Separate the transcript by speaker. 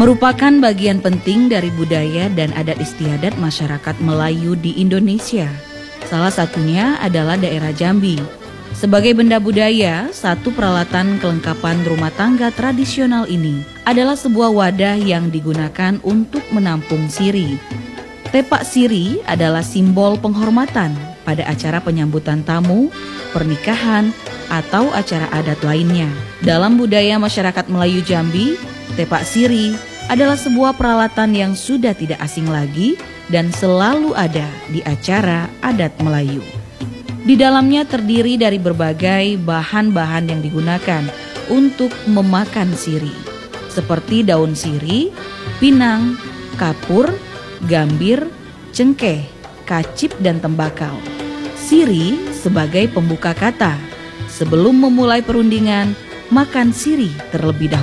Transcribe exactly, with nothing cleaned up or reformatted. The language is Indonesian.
Speaker 1: merupakan bagian penting dari budaya dan adat istiadat masyarakat Melayu di Indonesia. Salah satunya adalah daerah Jambi. Sebagai benda budaya, satu peralatan kelengkapan rumah tangga tradisional ini adalah sebuah wadah yang digunakan untuk menampung siri. Tepak siri adalah simbol penghormatan pada acara penyambutan tamu, pernikahan, atau acara adat lainnya. Dalam budaya masyarakat Melayu Jambi, tepak siri adalah sebuah peralatan yang sudah tidak asing lagi dan selalu ada di acara adat Melayu. Di dalamnya terdiri dari berbagai bahan-bahan yang digunakan untuk memakan siri, seperti daun siri, pinang, kapur, gambir, cengkeh, kacip, dan tembakau. Siri sebagai pembuka kata. Sebelum memulai perundingan, makan siri terlebih dahulu.